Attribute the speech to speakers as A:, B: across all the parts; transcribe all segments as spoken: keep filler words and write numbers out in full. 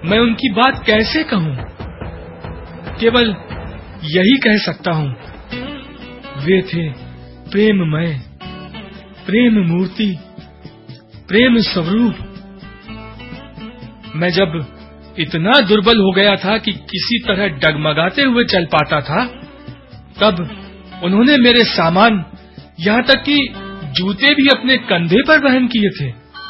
A: मैं उनकी बात कैसे कहूं? केवल यही कह सकता हूं, वे थे प्रेममय, प्रेम मूर्ति, प्रेम स्वरूप। मैं जब इतना दुर्बल हो गया था कि किसी तरह डगमगाते हुए चल पाता था, तब उन्होंने मेरे सामान, यहाँ तक कि जूते भी अपने कंधे पर वहन किए थे।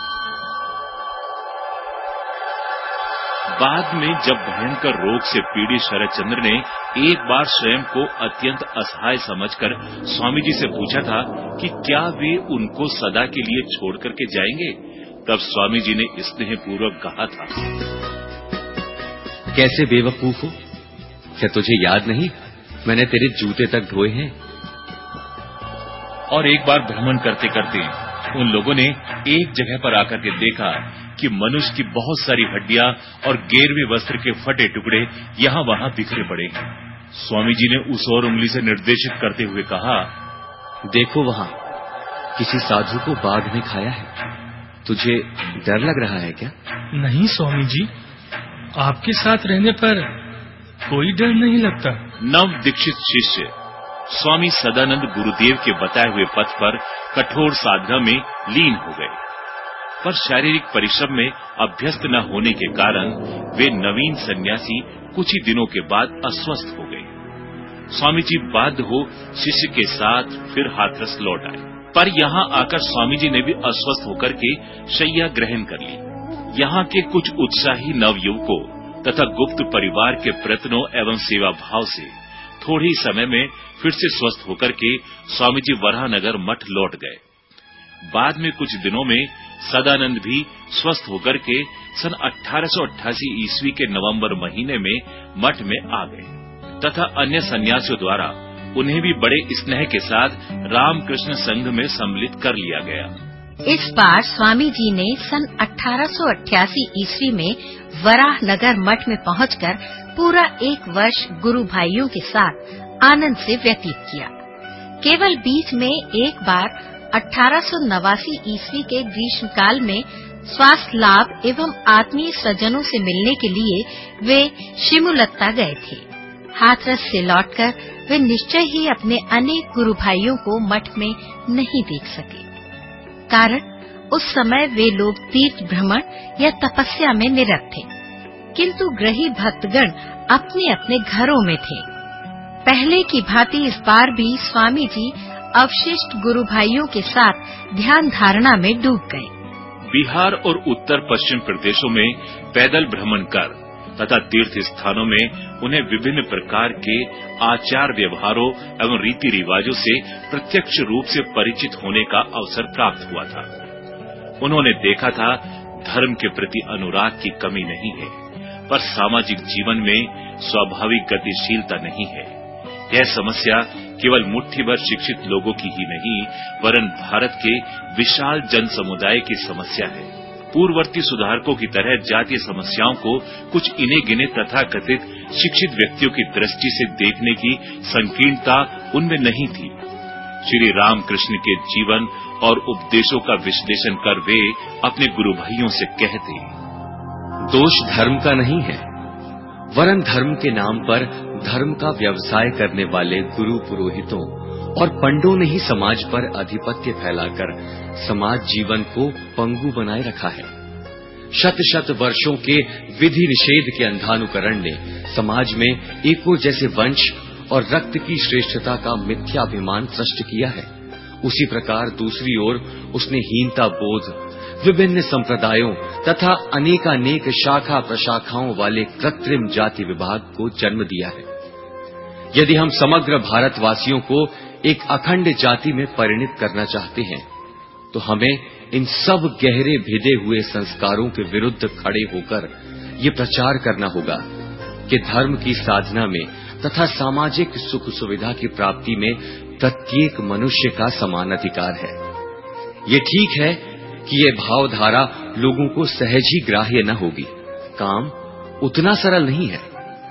B: बाद में जब भयंकर रोग से पीड़ित शरदचंद्र ने एक बार स्वयं को अत्यंत असहाय समझकर स्वामी जी से पूछा था कि क्या वे उनको सदा के लिए छोड़ करके जाएंगे, तब स्वामी जी ने स्नेहपूर्वक कहा था,
C: कैसे बेवकूफ हो, क्या तुझे याद नहीं मैंने तेरे जूते तक धोए हैं?
B: और एक बार भ्रमण करते करते उन लोगों ने एक जगह पर आकर के देखा कि मनुष्य की बहुत सारी हड्डियां और गेरवे वस्त्र के फटे टुकड़े यहाँ वहाँ बिखरे पड़े हैं। स्वामी जी ने उस ओर उंगली से निर्देशित करते हुए कहा,
C: देखो वहाँ किसी साधु को बाघ ने खाया है, तुझे डर लग रहा है क्या?
A: नहीं स्वामी जी, आपके साथ रहने पर कोई डर नहीं लगता।
B: नव दीक्षित शिष्य स्वामी सदानंद गुरुदेव के बताए हुए पथ पर कठोर साधना में लीन हो गए, पर शारीरिक परिश्रम में अभ्यस्त न होने के कारण वे नवीन सन्यासी कुछ ही दिनों के बाद अस्वस्थ हो गए। स्वामी जी बाध्य हो शिष्य के साथ फिर हाथरस लौट आए, पर यहाँ आकर स्वामी जी ने भी अस्वस्थ होकर के शैया ग्रहण कर ली। यहाँ के कुछ उत्साही नवयुवकों तथा गुप्त परिवार के प्रयत्नों एवं सेवा भाव से थोड़े ही समय में फिर से स्वस्थ होकर के स्वामी जी वराहनगर मठ लौट गए। बाद में कुछ दिनों में सदानंद भी स्वस्थ होकर के सन अठारह सौ अट्ठासी ईस्वी के नवंबर महीने में मठ में आ गए तथा अन्य सन्यासियों द्वारा उन्हें भी बड़े स्नेह के साथ रामकृष्ण संघ में सम्मिलित कर लिया गया।
D: इस बार स्वामी जी ने सन अठारह सौ अट्ठासी ईस्वी में वराहनगर मठ में पहुंचकर पूरा एक वर्ष गुरु भाइयों के साथ आनंद से व्यतीत किया। केवल बीच में एक बार अठारह सौ नवासी ईस्वी के ग्रीष्मकाल में स्वास्थ्य लाभ एवं आत्मीय सज्जनों से मिलने के लिए वे शिमुलत्ता गए थे। हाथरस से लौटकर वे निश्चय ही अपने अनेक गुरु भाइयों को मठ में नहीं देख सके, कारण उस समय वे लोग तीर्थ भ्रमण या तपस्या में निरत थे, किंतु ग्रही भक्तगण अपने अपने घरों में थे। पहले की भांति इस बार भी स्वामी जी अवशिष्ट गुरु भाइयों के साथ ध्यान धारणा में डूब गए।
B: बिहार और उत्तर पश्चिम प्रदेशों में पैदल भ्रमण कर तथा तीर्थ स्थानों में उन्हें विभिन्न प्रकार के आचार व्यवहारों एवं रीति रिवाजों से प्रत्यक्ष रूप से परिचित होने का अवसर प्राप्त हुआ था। उन्होंने देखा था धर्म के प्रति अनुराग की कमी नहीं है, पर सामाजिक जीवन में स्वाभाविक गतिशीलता नहीं है। यह समस्या केवल मुट्ठी भर शिक्षित लोगों की ही नहीं, वरन भारत के विशाल जन समुदाय की समस्या है। पूर्ववर्ती सुधारकों की तरह जातीय समस्याओं को कुछ इने गिने तथाकथित शिक्षित व्यक्तियों की दृष्टि से देखने की संकीर्णता उनमें नहीं थी। श्री रामकृष्ण के जीवन और उपदेशों का विश्लेषण कर वे अपने गुरु भाइयों से कहते,
C: दोष धर्म का नहीं है, वरन धर्म के नाम पर धर्म का व्यवसाय करने वाले गुरु पुरोहितों और पंडों ने ही समाज पर आधिपत्य फैलाकर समाज जीवन को पंगु बनाए रखा है। शत शत वर्षों के विधि निषेध के अंधानुकरण ने समाज में एको जैसे वंश और रक्त की श्रेष्ठता का मिथ्याभिमान सृष्ट किया है। उसी प्रकार दूसरी ओर उसने हीनता बोध, विभिन्न संप्रदायों तथा अनेकानेक शाखा प्रशाखाओं वाले कृत्रिम जाति विभाग को जन्म दिया है। यदि हम समग्र भारतवासियों को एक अखंड जाति में परिणित करना चाहते हैं, तो हमें इन सब गहरे भिदे हुए संस्कारों के विरुद्ध खड़े होकर ये प्रचार करना होगा कि धर्म की साधना में तथा सामाजिक सुख सुविधा की प्राप्ति में प्रत्येक मनुष्य का समान अधिकार है। ये ठीक है कि ये भावधारा लोगों को सहज ही ग्राह्य न होगी, काम उतना सरल नहीं है।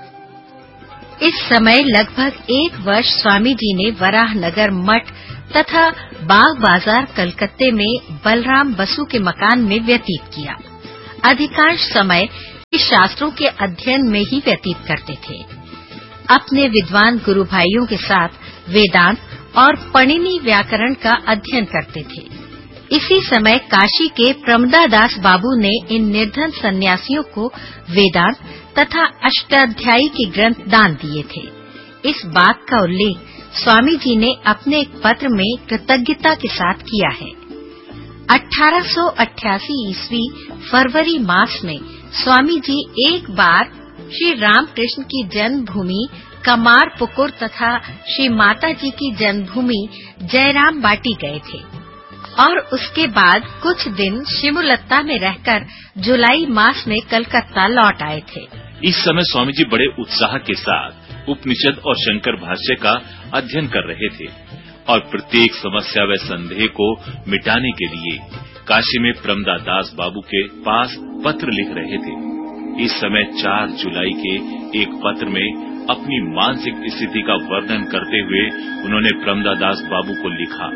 D: इस समय लगभग एक वर्ष स्वामी जी ने वराहनगर मठ तथा बाग बाजार कलकत्ते में बलराम बसु के मकान में व्यतीत किया। अधिकांश समय शास्त्रों के अध्ययन में ही व्यतीत करते थे। अपने विद्वान गुरु भाइयों के साथ वेदांत और पणिनि व्याकरण का अध्ययन करते थे। इसी समय काशी के प्रमदादास बाबू ने इन निर्धन सन्यासियों को वेदांत तथा अष्टाध्यायी के ग्रंथ दान दिए थे। इस बात का उल्लेख स्वामी जी ने अपने एक पत्र में कृतज्ञता के साथ किया है। अठारह सौ अट्ठासी ईस्वी फरवरी मास में स्वामी जी एक बार श्री रामकृष्ण की जन्मभूमि कमारपुकुर तथा श्री माता जी की जन्मभूमि जयराम बाटी गए थे और उसके बाद कुछ दिन शिमुलत्ता में रहकर जुलाई मास में कलकत्ता लौट आए थे।
B: इस समय स्वामी जी बड़े उत्साह के साथ उपनिषद और शंकर भाष्य का अध्ययन कर रहे थे और प्रत्येक समस्या व संदेह को मिटाने के लिए काशी में प्रमदादास बाबू के पास पत्र लिख रहे थे। इस समय चार जुलाई के एक पत्र में अपनी मानसिक स्थिति का वर्णन करते हुए उन्होंने प्रमदादास बाबू को लिखा,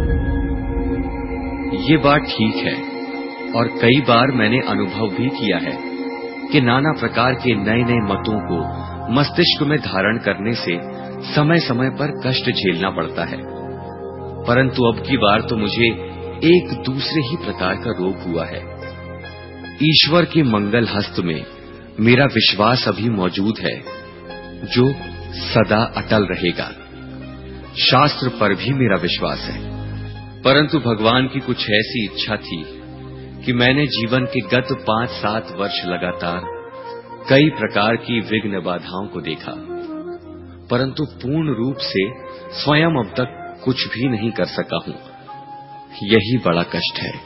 C: ये बात ठीक है और कई बार मैंने अनुभव भी किया है कि नाना प्रकार के नए नए मतों को मस्तिष्क में धारण करने से समय समय पर कष्ट झेलना पड़ता है, परंतु अब की बार तो मुझे एक दूसरे ही प्रकार का रोग हुआ है। ईश्वर के मंगल हस्त में मेरा विश्वास अभी मौजूद है जो सदा अटल रहेगा। शास्त्र पर भी मेरा विश्वास है, परंतु भगवान की कुछ ऐसी इच्छा थी कि मैंने जीवन के गत पांच सात वर्ष लगातार कई प्रकार की विघ्न बाधाओं को देखा, परंतु पूर्ण रूप से स्वयं अब तक कुछ भी नहीं कर सका हूं। यही बड़ा कष्ट है।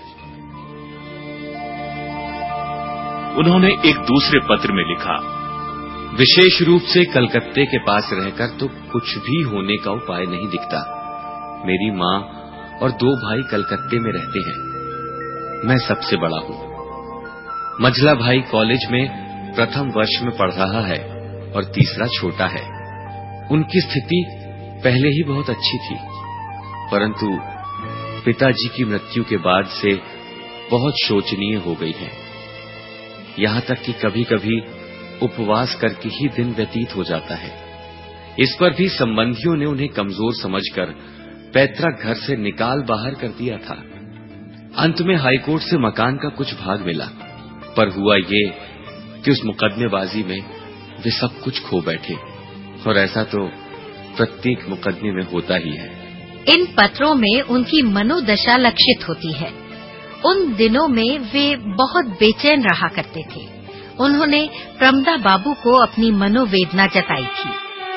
B: उन्होंने एक दूसरे पत्र में लिखा,
C: विशेष रूप से कलकत्ते के पास रहकर तो कुछ भी होने का उपाय नहीं दिखता। मेरी माँ और दो भाई कलकत्ते में रहते हैं, मैं सबसे बड़ा हूँ। मझला भाई कॉलेज में प्रथम वर्ष में पढ़ रहा है और तीसरा छोटा है। उनकी स्थिति पहले ही बहुत अच्छी थी, परंतु पिताजी की मृत्यु के बाद से बहुत शोचनीय हो गई है। यहाँ तक कि कभी कभी उपवास करके ही दिन व्यतीत हो जाता है। इस पर भी संबंधियों ने उन्हें कमजोर समझकर पैतृक घर से निकाल बाहर कर दिया था। अंत में हाईकोर्ट से मकान का कुछ भाग मिला, पर हुआ ये कि उस मुकदमेबाजी में वे सब कुछ खो बैठे, और ऐसा तो प्रत्येक मुकदमे में होता ही है।
D: इन पत्रों में उनकी मनोदशा लक्षित होती है। उन दिनों में वे बहुत बेचैन रहा करते थे। उन्होंने प्रमदा बाबू को अपनी मनोवेदना जताई थी।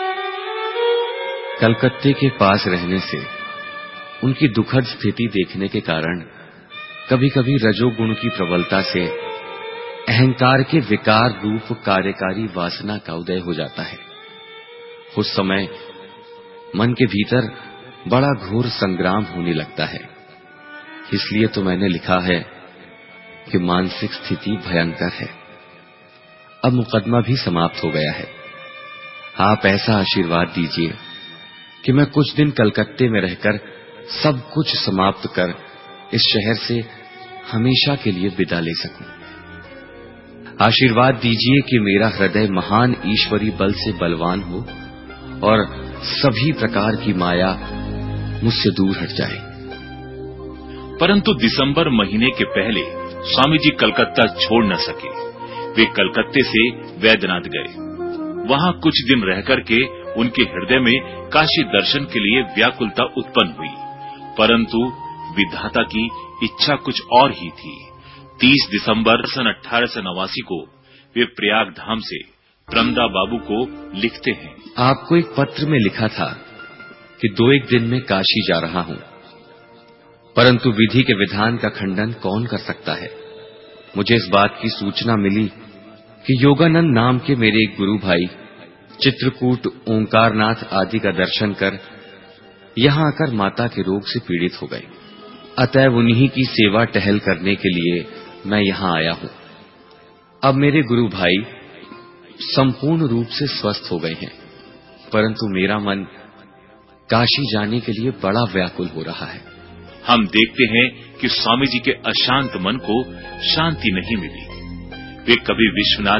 C: कलकत्ते के पास रहने से उनकी दुखद स्थिति देखने के कारण कभी कभी रजोगुण की प्रबलता से अहंकार के विकार रूप कार्यकारी वासना का उदय हो जाता है। उस समय मन के भीतर बड़ा घोर संग्राम होने लगता है। इसलिए तो मैंने लिखा है कि मानसिक स्थिति भयंकर है। अब मुकदमा भी समाप्त हो गया है। आप ऐसा आशीर्वाद दीजिए कि मैं कुछ दिन कलकत्ते में रहकर सब कुछ समाप्त कर इस शहर से हमेशा के लिए विदा ले सकूं। आशीर्वाद दीजिए कि मेरा हृदय महान ईश्वरी बल से बलवान हो और सभी प्रकार की माया मुझसे दूर हट जाए।
B: परंतु दिसंबर महीने के पहले स्वामी जी कलकत्ता छोड़ न सके। वे कलकत्ते से वैद्यनाथ गए। वहां कुछ दिन रहकर के उनके हृदय में काशी दर्शन के लिए व्याकुलता उत्पन्न हुई, परंतु विधाता की इच्छा कुछ और ही थी। तीस दिसंबर सन अठारह सौ नवासी को वे प्रयाग धाम से प्रमदा बाबू को लिखते हैं,
C: आपको एक पत्र में लिखा था कि दो एक दिन में काशी जा रहा हूं, परंतु विधि के विधान का खंडन कौन कर सकता है। मुझे इस बात की सूचना मिली कि योगानंद नाम के मेरे एक गुरु भाई चित्रकूट, ओंकारनाथ आदि का दर्शन कर यहां आकर माता के रोग से पीड़ित हो गए। अतएव उन्हीं की सेवा टहल करने के लिए मैं यहां आया हूं। अब मेरे गुरु भाई संपूर्ण रूप से स्वस्थ हो गए हैं, परंतु मेरा मन काशी जाने के लिए बड़ा व्याकुल हो रहा है।
B: हम देखते हैं कि स्वामी जी के अशांत मन को शांति नहीं मिली। वे कभी विश्वनाथ